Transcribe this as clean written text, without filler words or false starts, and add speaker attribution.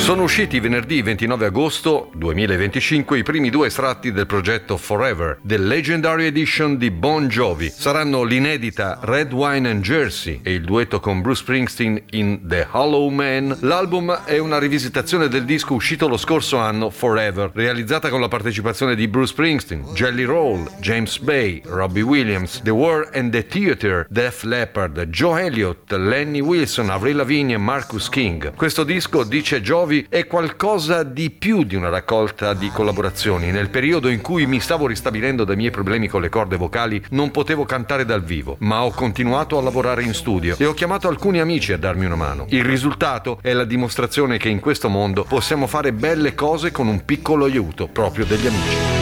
Speaker 1: Sono usciti venerdì 29 agosto 2025 i primi 2 estratti del progetto Forever, The Legendary Edition di Bon Jovi. Saranno l'inedita Red Wine and Jersey e il duetto con Bruce Springsteen in The Hollow Man. L'album è una rivisitazione del disco uscito lo scorso anno, Forever, realizzata con la partecipazione di Bruce Springsteen, Jelly Roll, James Bay, Robbie Williams, The War and the Theatre, Def Leppard, Joe Elliott, Lenny Wilson, Avril Lavigne e Marcus King. Questo disco, dice Jovi, è qualcosa di più di una raccolta di collaborazioni. Nel periodo in cui mi stavo ristabilendo dai miei problemi con le corde vocali non potevo cantare dal vivo, ma ho continuato a lavorare in studio e ho chiamato alcuni amici a darmi una mano. Il risultato è la dimostrazione che in questo mondo possiamo fare belle cose con un piccolo aiuto proprio degli amici.